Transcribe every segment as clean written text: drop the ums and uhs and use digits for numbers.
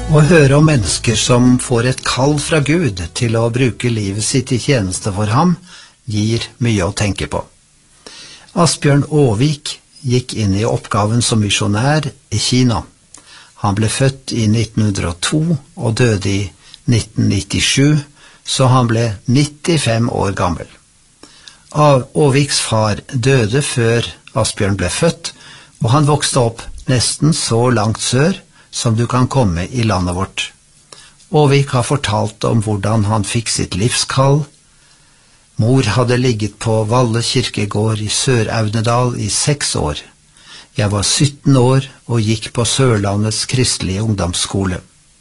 Å høre om mennesker som får et kall fra Gud til å bruke livet sitt i tjeneste for ham, gir mye å tenke på. Asbjørn Aavik gikk inn i oppgaven som misjonær i Kina. Han ble født i 1902 og døde i 1997, så han ble 95 år gammel. Aaviks far døde før Asbjørn ble født, og han vokste opp nesten så langt sør som du kan komme i landet vårt. Aavik har fortalt om hvordan han fikk sitt livskall. Mor hadde ligget på Valle kirkegård i Sør-Audnedal i 6 år. Jeg var 17 år og gikk på Sørlandets kristelige ungdomsskole.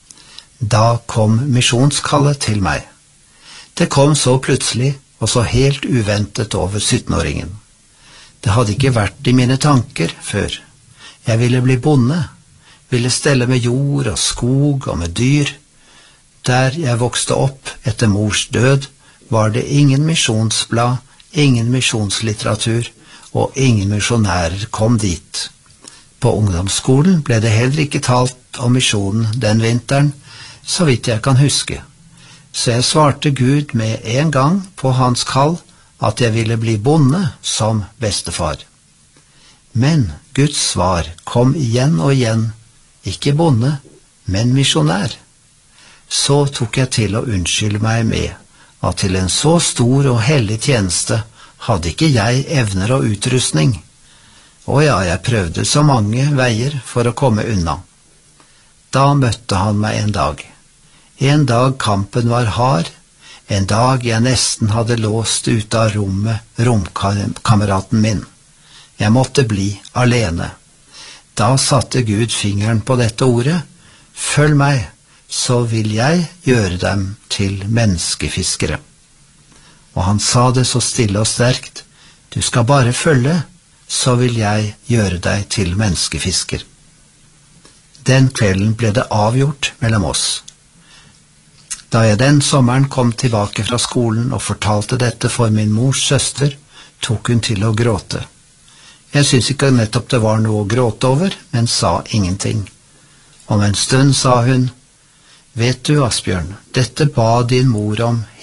Da kom misjonskallet til meg. Det kom så plutselig og så helt uventet over 17-åringen. Det hadde ikke vært i mine tanker før. Jeg ville bli bonde, ville stelle med jord og skog og med dyr. Der jeg vokste opp etter mors død, var det ingen misjonsblad, ingen misjonslitteratur, og ingen misjonærer kom dit. På ungdomsskolen ble det heller ikke talt om misjonen den vinteren, så vidt jeg kan huske. Så jeg svarte Gud med en gang på hans kall at jeg ville bli bonde som bestefar. Men Guds svar kom igjen og igjen, ikke bonde, men misjonær. Så tok jeg til å unnskylde meg med at til en så stor og hellig tjeneste hadde ikke jeg evner og utrustning. Og ja, jeg prøvde så mange veier for å komme unna. Da møtte han meg en dag. En dag kampen var hard, en dag jeg nesten hadde låst ut av romkameraten min. Jeg måtte bli alene. Da satte Gud fingeren på dette ordet. Følg meg, så vil jeg gjøre dem til menneskefiskere. Og han sa det så stille og sterkt. Du skal bare følge, så vil jeg gjøre deg til menneskefisker. Den kvelden ble det avgjort mellom oss. Da jeg den sommeren kom tilbake fra skolen og fortalte dette for min mors søster, tok hun til å gråte. Jeg synes ikke nettopp det var noe å gråte over, men sa ingenting. Om en stund sa hun, vet du, Asbjørn, dette ba din mor om